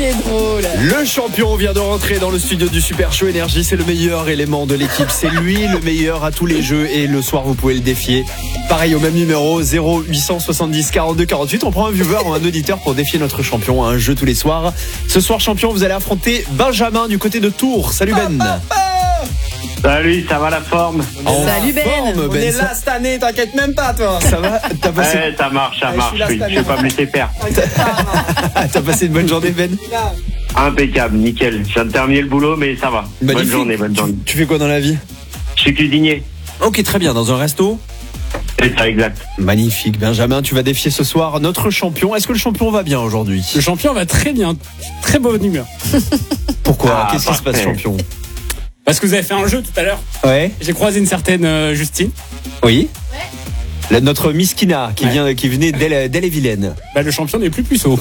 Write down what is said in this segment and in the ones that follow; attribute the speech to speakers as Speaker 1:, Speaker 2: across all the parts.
Speaker 1: est drôle.
Speaker 2: Le champion vient de rentrer dans le studio du Super Show Énergie. C'est le meilleur élément de l'équipe. C'est lui le meilleur à tous les jeux. Et le soir, vous pouvez le défier. Pareil, au même numéro, 0870 42 48. On prend un viewer ou un auditeur pour défier notre champion à un jeu tous les soirs. Ce soir, champion, vous allez affronter Benjamin du côté de Tours. Salut Ben.
Speaker 3: Salut, ça va la forme?
Speaker 1: Salut Ben.
Speaker 2: Forme,
Speaker 4: On est là cette année, t'inquiète même pas toi.
Speaker 2: Ça va? T'as passé...
Speaker 3: Ouais, ça marche,
Speaker 4: je suis là,
Speaker 3: oui.
Speaker 4: cette année.
Speaker 3: Je vais pas me laisser faire.
Speaker 2: T'as passé une bonne journée, Ben?
Speaker 3: Impeccable, nickel. Je viens de terminer le boulot, mais ça va.
Speaker 2: Magnifique.
Speaker 3: Bonne journée.
Speaker 2: Tu fais quoi dans la vie?
Speaker 3: Je suis cuisinier.
Speaker 2: Ok, très bien. Dans un resto?
Speaker 3: C'est ça, exact.
Speaker 2: Magnifique. Benjamin, tu vas défier ce soir notre champion. Est-ce que le champion va bien aujourd'hui?
Speaker 5: Le champion va très bien, très bonne humeur.
Speaker 2: Pourquoi?
Speaker 3: Ah,
Speaker 2: Qu'est-ce qui se passe,
Speaker 3: parfait.
Speaker 2: champion?
Speaker 5: Parce que vous avez fait un jeu tout à l'heure.
Speaker 2: Ouais.
Speaker 5: J'ai croisé une certaine Justine.
Speaker 2: Oui. Notre Miskina qui venait d'Elle-et-Vilaine.
Speaker 5: Bah, le champion n'est plus puceau.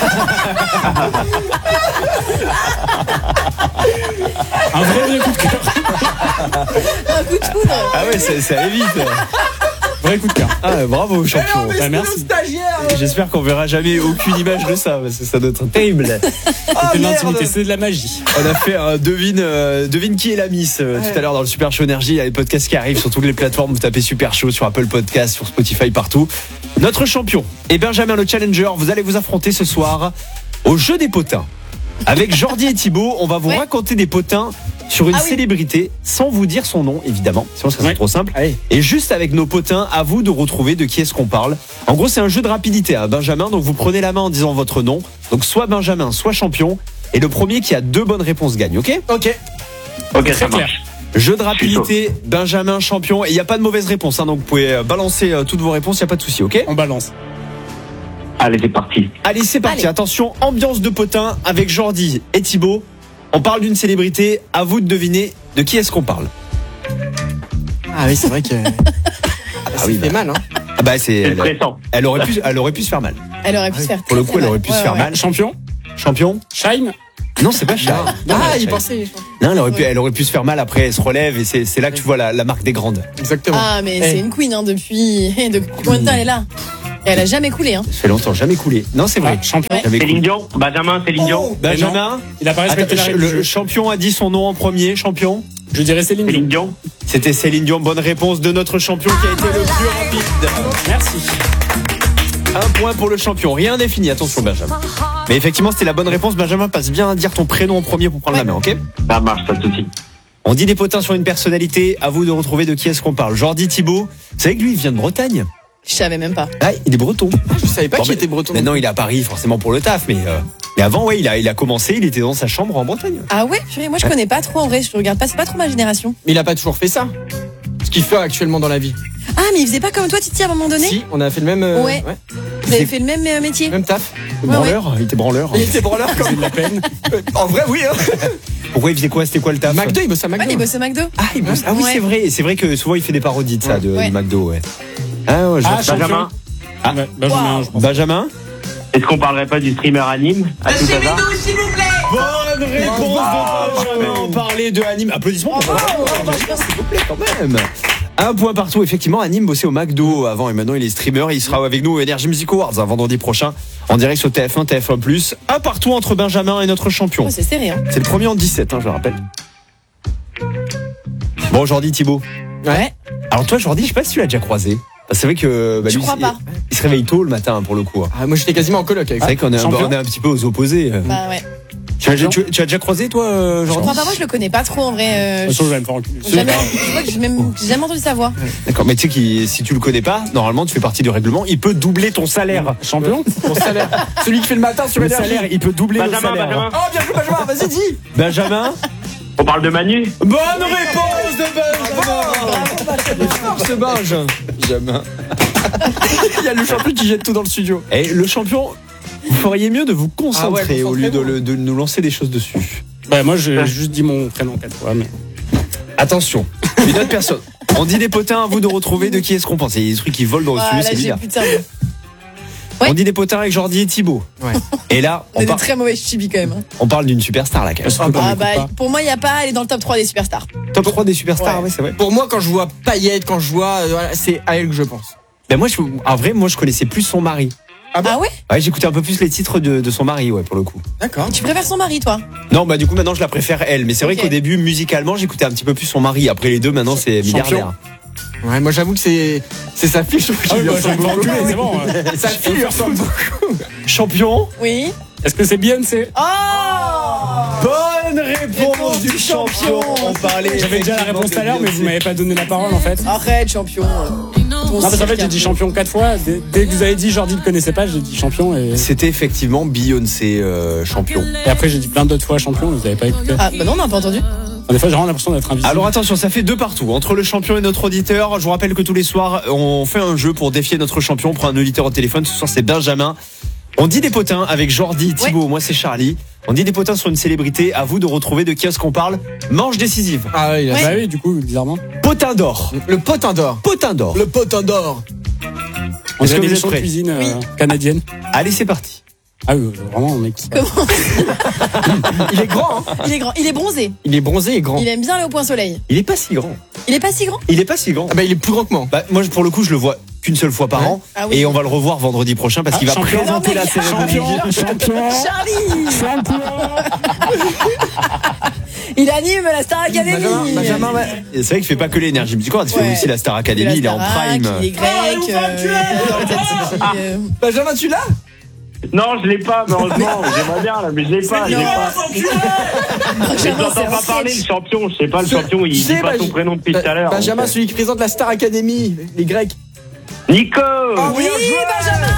Speaker 5: Un vrai coup de cœur.
Speaker 1: Un coup de foudre.
Speaker 2: Ah ouais, ça allait vite.
Speaker 5: Vrai coup de cœur.
Speaker 2: Ah, bravo, champion.
Speaker 5: Bah, merci.
Speaker 2: J'espère qu'on verra jamais aucune image de ça, parce que ça doit être terrible.
Speaker 5: C'est de l'intimité, c'est de la magie.
Speaker 2: On a fait un devine qui est la Miss tout à l'heure dans le Super Show Énergie. Il y a les podcasts qui arrivent sur toutes les plateformes. Vous tapez Super Show sur Apple Podcasts, sur Spotify, partout. Notre champion est Benjamin le Challenger. Vous allez vous affronter ce soir au jeu des potins. Avec Jordi et Thibaut, on va vous raconter des potins sur une célébrité sans vous dire son nom, évidemment. Sinon, ça serait trop simple.
Speaker 4: Allez.
Speaker 2: Et juste avec nos potins, à vous de retrouver de qui est-ce qu'on parle. En gros, c'est un jeu de rapidité, hein, Benjamin. Donc, vous prenez la main en disant votre nom. Donc, soit Benjamin, soit champion. Et le premier qui a 2 bonnes réponses gagne, ok?
Speaker 4: Ok.
Speaker 3: Ok, ça
Speaker 5: clair.
Speaker 3: marche.
Speaker 2: Jeu de rapidité, Benjamin, champion. Et il n'y a pas de mauvaise réponse, hein, donc vous pouvez balancer toutes vos réponses, il n'y a pas de souci, ok?
Speaker 5: On balance.
Speaker 3: Allez, c'est parti.
Speaker 2: Allez, c'est parti.
Speaker 1: Allez.
Speaker 2: Attention, ambiance de potin avec Jordi et Thibaut. On parle d'une célébrité. À vous de deviner de qui est-ce qu'on parle.
Speaker 4: Ah oui, c'est vrai que. Ça fait mal, hein.
Speaker 2: Ah bah
Speaker 3: C'est stressant.
Speaker 2: elle aurait pu se faire mal.
Speaker 1: Elle aurait pu se faire
Speaker 2: Pour le
Speaker 1: très,
Speaker 2: coup, elle
Speaker 1: très
Speaker 2: aurait
Speaker 1: mal.
Speaker 2: pu se faire mal.
Speaker 5: Champion.
Speaker 2: Champion?
Speaker 5: Shaim.
Speaker 2: Non, c'est pas cher.
Speaker 4: Il pensait.
Speaker 2: Non, elle aurait pu se faire mal. Après, elle se relève et c'est là que tu vois la marque des grandes.
Speaker 4: Exactement.
Speaker 1: Ah, mais c'est une queen, hein, depuis combien de temps elle est là? Et elle a jamais coulé, hein.
Speaker 2: Ça fait longtemps, jamais coulé. Non, c'est vrai.
Speaker 5: Champion.
Speaker 1: Ouais.
Speaker 2: Jamais
Speaker 3: Céline
Speaker 2: coulé.
Speaker 3: Dion. Benjamin, Céline Dion.
Speaker 2: Benjamin?
Speaker 5: Il a pas respecté la
Speaker 2: Attends,
Speaker 5: règle du
Speaker 2: le
Speaker 5: jeu.
Speaker 2: champion a dit son nom en premier. Champion?
Speaker 5: Je dirais Céline Dion.
Speaker 3: Céline Dion.
Speaker 2: C'était Céline Dion. Bonne réponse de notre champion qui a été le plus rapide.
Speaker 5: Merci.
Speaker 2: Un point pour le champion. Rien n'est fini. Attention, Benjamin. Mais effectivement, c'était la bonne réponse. Benjamin, passe bien à dire ton prénom en premier pour prendre la main, ok?
Speaker 3: Ça marche, pas de souci.
Speaker 2: On dit des potins sur une personnalité. À vous de retrouver de qui est-ce qu'on parle. Jordi, Thibaut. Vous savez que lui, il vient de Bretagne.
Speaker 1: Je savais même pas.
Speaker 2: Ah, il est breton.
Speaker 4: Je savais pas
Speaker 2: Bon,
Speaker 4: qu'il était breton.
Speaker 2: Maintenant, il est à Paris, forcément pour le taf. Mais avant, ouais, il a commencé. Il était dans sa chambre en Bretagne.
Speaker 1: Ah ouais, purée, moi je connais pas trop en vrai, je regarde pas, c'est pas trop ma génération.
Speaker 4: Mais il a pas toujours fait ça. Ce qu'il fait actuellement dans la vie.
Speaker 1: Ah, mais il faisait pas comme toi, Titi, à un moment donné?
Speaker 4: Si, on a fait le même.
Speaker 1: Ouais. Vous avez fait le même métier?
Speaker 4: Même taf.
Speaker 2: Branleur. Il était branleur.
Speaker 4: Il était branleur comme.
Speaker 5: C'est de la peine.
Speaker 4: En vrai, oui. Hein.
Speaker 2: Pourquoi il faisait quoi? C'était quoi le taf?
Speaker 4: McDo, il bosse à
Speaker 1: Ouais,
Speaker 4: McDo.
Speaker 1: il bosse au McDo.
Speaker 2: Ah, il bosse. Ah oui,
Speaker 1: Ouais.
Speaker 2: c'est vrai. C'est vrai que souvent, il fait des parodies de ça, de
Speaker 1: Ouais.
Speaker 2: du McDo, ouais. Ah, ouais, je vois.
Speaker 5: Champion.
Speaker 3: Benjamin.
Speaker 2: Ah.
Speaker 5: Ouais, Benjamin, je pense.
Speaker 2: Benjamin?
Speaker 3: Est-ce qu'on parlerait pas du streamer anime à tout hasard?
Speaker 2: Bonne réponse de Benjamin. On parlait de Anime. Applaudissements pour Benjamin, s'il vous plaît, quand même. Un point partout, effectivement. Anime bossait au McDo avant et maintenant il est streamer. Il sera avec nous au Energy Music Awards un vendredi prochain en direct sur TF1, TF1+. Un partout entre Benjamin et notre champion.
Speaker 1: Oh, c'est serré, hein.
Speaker 2: C'est le premier en 17, je le rappelle. Bon, Jordi, Thibaut.
Speaker 1: Ouais.
Speaker 2: Alors toi, Jordi, je sais pas si tu l'as déjà croisé. C'est vrai que
Speaker 1: Je crois pas.
Speaker 2: Il se réveille tôt le matin pour le coup.
Speaker 4: Ah, moi, j'étais quasiment en coloc avec
Speaker 2: C'est vrai qu'on est,
Speaker 5: champion.
Speaker 2: on est un petit peu aux opposés.
Speaker 1: Bah ouais.
Speaker 2: Tu as déjà croisé toi,
Speaker 1: Je
Speaker 2: Jordi?
Speaker 1: crois pas, moi je le connais pas trop en vrai.
Speaker 5: De toute façon, je vais me faire enculer.
Speaker 1: Jamais, je crois que j'ai jamais entendu sa voix.
Speaker 2: D'accord, mais tu sais que si tu le connais pas, normalement tu fais partie du règlement, il peut doubler ton salaire.
Speaker 5: Champion.
Speaker 4: mon salaire. Celui qui fait le matin sur
Speaker 2: Le
Speaker 4: Énergie.
Speaker 2: salaire, il peut doubler le
Speaker 3: Benjamin,
Speaker 2: salaire.
Speaker 3: Benjamin.
Speaker 4: Oh, bien joué, Benjamin, vas-y, dis.
Speaker 2: Benjamin.
Speaker 3: On parle de Manu.
Speaker 2: Bonne réponse de Benjamin. Force Benjamin.
Speaker 4: Il y a le champion qui jette tout dans le studio.
Speaker 2: Et le champion, vous feriez mieux de vous concentrer
Speaker 4: Ah ouais,
Speaker 2: au lieu
Speaker 4: concentrez-vous.
Speaker 2: de nous lancer des choses dessus.
Speaker 5: Bah, moi, j'ai juste dit mon prénom 4 fois, mais.
Speaker 2: Attention, une autre personne. On dit des potins, à vous de retrouver de qui est-ce qu'on pense. Il y a des trucs qui volent dans le
Speaker 1: Ah,
Speaker 2: studio,
Speaker 1: là
Speaker 2: c'est
Speaker 1: j'ai
Speaker 2: bizarre.
Speaker 1: plus de cerveau. Ouais.
Speaker 2: On dit des potins avec Jordi et Thibaut.
Speaker 4: Ouais.
Speaker 2: Et là,
Speaker 1: On est des très mauvais chibis quand même. hein.
Speaker 2: on parle d'une superstar là quand même.
Speaker 5: Parce que
Speaker 1: Ah bah pour moi il y a pas, elle est dans le top 3 des superstars.
Speaker 2: Top 3 des superstars,
Speaker 1: Ouais.
Speaker 2: ouais, c'est vrai.
Speaker 4: Pour moi, quand je vois Payette, quand je vois. Voilà, c'est à elle que je pense.
Speaker 2: Ben moi, en vrai, moi je connaissais plus son mari.
Speaker 4: Ah bon?
Speaker 1: Ah ouais?
Speaker 2: Ouais, j'écoutais un peu plus les titres de son mari, ouais, pour le coup.
Speaker 4: D'accord.
Speaker 1: Tu préfères son mari, toi?
Speaker 2: Non, bah du coup maintenant je la préfère elle, mais c'est vrai
Speaker 1: Ok.
Speaker 2: qu'au début musicalement j'écoutais un petit peu plus son mari. Après les deux maintenant c'est milliardaire.
Speaker 4: Ouais, moi j'avoue que c'est sa fille, je trouve
Speaker 5: Ah
Speaker 4: qu'il
Speaker 5: oui,
Speaker 4: lui
Speaker 5: bah, je vais
Speaker 4: ressemble
Speaker 5: me faire
Speaker 4: beaucoup.
Speaker 5: enculer, c'est bon.
Speaker 4: Sa fille lui ressemble beaucoup.
Speaker 2: Champion.
Speaker 1: Oui.
Speaker 5: Est-ce que c'est Beyoncé?
Speaker 1: Oh!
Speaker 2: Bonne réponse du champion. On parlait.
Speaker 5: J'avais déjà la réponse tout à l'heure, mais vous m'avez pas donné la parole en fait.
Speaker 1: Arrête, champion.
Speaker 5: Non, parce qu'en fait, j'ai dit champion 4 fois. Dès que vous avez dit Jordi ne connaissait pas, j'ai dit champion.
Speaker 2: C'était effectivement Beyoncé champion.
Speaker 5: Et après, j'ai dit plein d'autres fois champion, vous n'avez pas écouté.
Speaker 1: Ah, bah non, on n'a pas entendu.
Speaker 5: Des fois, j'ai vraiment l'impression d'être invisible.
Speaker 2: Alors attention, ça fait 2 partout entre le champion et notre auditeur. Je vous rappelle que tous les soirs, on fait un jeu pour défier notre champion. On prend un auditeur au téléphone. Ce soir, c'est Benjamin. On dit des potins avec Jordi, Thibaut, moi c'est Charlie. On dit des potins sur une célébrité. À vous de retrouver de qui est-ce qu'on parle. Manche décisive.
Speaker 4: Ah oui,
Speaker 1: Ouais.
Speaker 5: Bah oui, du coup, bizarrement.
Speaker 2: Potin d'or.
Speaker 4: le potin d'or.
Speaker 2: Potin d'or.
Speaker 4: Le potin d'or.
Speaker 5: On
Speaker 2: Est-ce
Speaker 5: dirait
Speaker 2: que
Speaker 5: des
Speaker 2: vous êtes
Speaker 5: émissions de
Speaker 2: prêts?
Speaker 5: cuisine
Speaker 1: Oui.
Speaker 5: canadienne.
Speaker 2: Allez, c'est parti.
Speaker 5: Ah oui, vraiment, mec.
Speaker 4: Il est grand, hein.
Speaker 1: Il est grand, il est bronzé.
Speaker 4: Il est bronzé et grand.
Speaker 1: Il aime bien aller au point soleil.
Speaker 2: Il est pas si grand.
Speaker 1: Il est pas si grand?
Speaker 2: Il est pas si grand.
Speaker 4: Ah bah il est plus grand que moi.
Speaker 2: Bah, moi, pour le coup, je le vois qu'une seule fois par an.
Speaker 1: Ah oui.
Speaker 2: Et on va le revoir vendredi prochain parce qu'il va
Speaker 5: champion.
Speaker 2: présenter la cérémonie.
Speaker 1: Charlie! Il anime la Star Academy.
Speaker 4: Benjamin, ouais.
Speaker 2: Et c'est vrai qu'il fait pas que l'énergie musicale, il fait
Speaker 1: Ouais.
Speaker 2: aussi la Star Academy, il est en prime.
Speaker 1: Il est grec. il est dans le Tati,
Speaker 4: Benjamin, tu l'as?
Speaker 3: Non, je l'ai pas, malheureusement. J'aimerais bien, là, mais je l'ai pas. Je l'ai pas. Mais je
Speaker 1: Benjamin,
Speaker 3: n'entends
Speaker 1: c'est
Speaker 3: pas
Speaker 1: un
Speaker 3: parler, le
Speaker 1: sketch.
Speaker 3: champion. Je sais pas, le champion, il
Speaker 4: Je sais,
Speaker 3: dit pas
Speaker 4: bah,
Speaker 3: son prénom depuis tout à l'heure.
Speaker 4: Benjamin,
Speaker 3: donc,
Speaker 4: celui qui présente la Star Academy, les Grecs.
Speaker 3: Nico!
Speaker 1: Oui, Benjamin.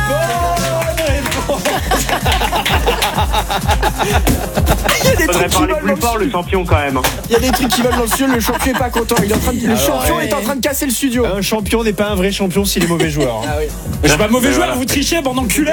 Speaker 4: Il y a des
Speaker 3: Faudrait
Speaker 4: trucs qui
Speaker 3: parler
Speaker 4: volent
Speaker 3: plus
Speaker 4: dans
Speaker 3: fort,
Speaker 4: le
Speaker 3: le champion, quand même.
Speaker 4: Il y a des trucs qui volent dans le ciel, le champion est pas content. Il est en train de... Le champion
Speaker 1: ouais.
Speaker 4: est en train de casser le studio.
Speaker 2: Un champion n'est pas un vrai champion s'il est mauvais joueur.
Speaker 4: Ah oui.
Speaker 5: Je suis pas mauvais joueur,
Speaker 3: voilà.
Speaker 5: vous trichez, bande d'enculés.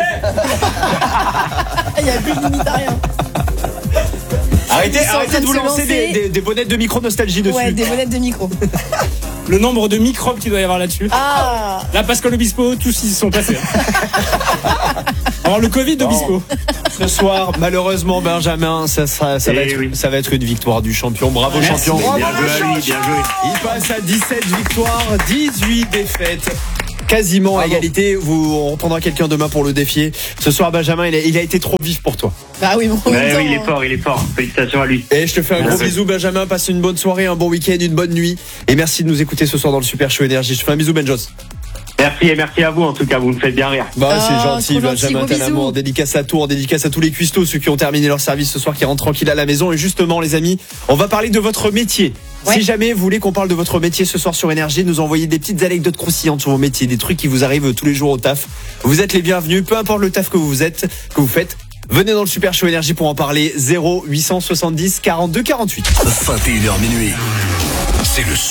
Speaker 1: Il n'y a plus de limite à rien.
Speaker 2: Arrêtez,
Speaker 1: Ils sont en train
Speaker 2: arrêtez de
Speaker 1: de
Speaker 2: vous
Speaker 1: se
Speaker 2: lancer
Speaker 1: lancer.
Speaker 2: des bonnettes de micro nostalgie dessus.
Speaker 1: Ouais, des monettes de micro.
Speaker 5: Le nombre de microbes qu'il doit y avoir là-dessus.
Speaker 1: Ah!
Speaker 5: Là, Pascal Obispo, tous ils y sont passés. Alors, le Covid d'Obispo.
Speaker 2: Ce soir, malheureusement, Benjamin, ça va
Speaker 3: Eh
Speaker 2: être,
Speaker 3: oui.
Speaker 2: ça va être une victoire du champion. Bravo
Speaker 5: Merci.
Speaker 2: champion.
Speaker 3: Bien joué à lui, bien joué.
Speaker 2: Il passe à 17 victoires, 18 défaites. Quasiment à égalité. On reprendra quelqu'un demain pour le défier. Ce soir, Benjamin, il a été trop vif pour toi.
Speaker 1: Bah oui, bon. en
Speaker 3: Ouais,
Speaker 1: même temps,
Speaker 3: oui, il est fort. Félicitations à lui.
Speaker 2: Et je te fais un gros
Speaker 3: Merci.
Speaker 2: bisou, Benjamin. Passe une bonne soirée, un bon week-end, une bonne nuit. Et merci de nous écouter ce soir dans le Super Show Énergie. Je te fais un bisou, Benjos.
Speaker 3: Merci et merci à vous, en tout cas, vous me faites bien rire.
Speaker 2: Bah,
Speaker 1: Ah,
Speaker 2: c'est gentil,
Speaker 1: trop gentil,
Speaker 2: Benjamin,
Speaker 1: gros
Speaker 2: t'as
Speaker 1: bisous.
Speaker 2: l'amour. Dédicace à Tours, dédicace à tous les cuistots, ceux qui ont terminé leur service ce soir, qui rentrent tranquilles à la maison. Et justement, les amis, on va parler de votre métier.
Speaker 1: Ouais.
Speaker 2: Si jamais vous voulez qu'on parle de votre métier ce soir sur Énergie, nous envoyez des petites anecdotes croustillantes sur vos métiers, des trucs qui vous arrivent tous les jours au taf. Vous êtes les bienvenus, peu importe le taf que vous faites. Venez dans le Super Show Énergie pour en parler. 0870 42 48.
Speaker 6: 21h minuit. C'est le